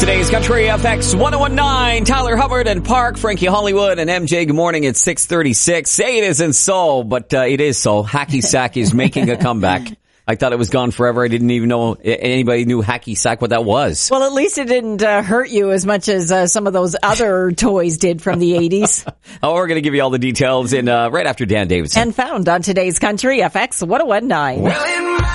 Today's Country FX 1019, Tyler Hubbard and Park, Frankie Hollywood and MJ. Good morning. It's 6:36. Say it isn't so, but it is so. Hacky sack is making a comeback. I thought it was gone forever. I didn't even know anybody knew hacky sack, what that was. Well, at least it didn't hurt you as much as some of those other toys did from the 80s. Oh, we're going to give you all the details in right after Dan Davidson. And found on Today's Country FX 1019.